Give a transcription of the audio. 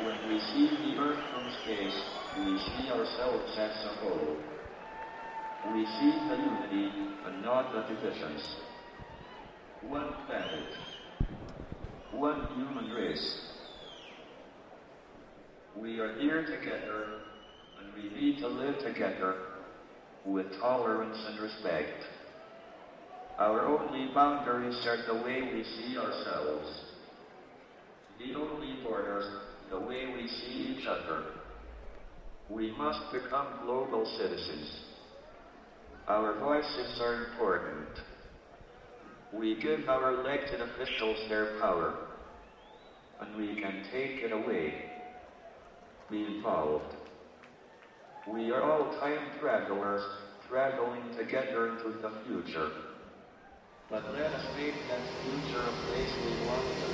When we see the Earth from space, we see ourselves as a whole. We see the unity and not the divisions. One planet. One human race. We are here together, and we need to live together with tolerance and respect. Our only boundaries are the way we see ourselves. The only borders, the way we see each other. We must become global citizens. Our voices are important. We give our elected officials their power, and we can take it away. Be involved. We are all time travelers, traveling together into the future. But let us make that future a place we want to